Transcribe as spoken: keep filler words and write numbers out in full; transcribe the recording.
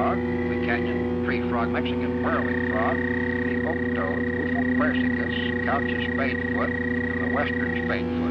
frog, the canyon tree frog, Mexican whirling frog, the oak toad, Bufo persicus, Couch's spadefoot, and the western spadefoot.